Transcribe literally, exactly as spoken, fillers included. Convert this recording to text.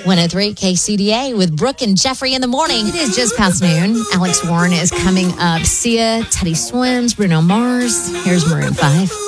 one oh three K C D A with Brooke and Jeffrey in the morning. It is just past noon. Alex Warren is coming up. Sia, Teddy Swims, Bruno Mars. Here's Maroon five.